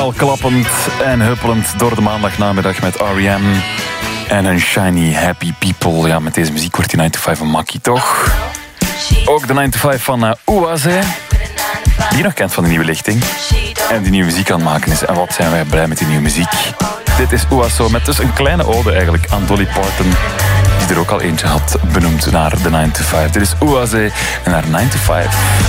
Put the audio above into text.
al klappend en huppelend door de maandagnamiddag met R.E.M. en een shiny happy people. Ja, met deze muziek wordt die 9 to 5 een makkie, toch? Ook de 9 to 5 van Oase, die je nog kent van de nieuwe lichting. En die nieuwe muziek aan het maken is. En wat zijn wij blij met die nieuwe muziek. Dit is Oaso met dus een kleine ode eigenlijk aan Dolly Parton, die er ook al eentje had benoemd naar de 9 to 5. Dit is Oase en naar 9 to 5.